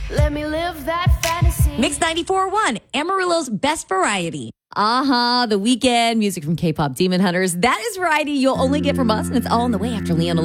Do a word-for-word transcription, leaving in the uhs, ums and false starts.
Let me live that fantasy. Mix ninety-four point one, Amarillo's best variety. Uh-huh, The Weeknd, music from K-pop Demon Hunters. That is variety you'll only get from us, and it's all on the way after Leona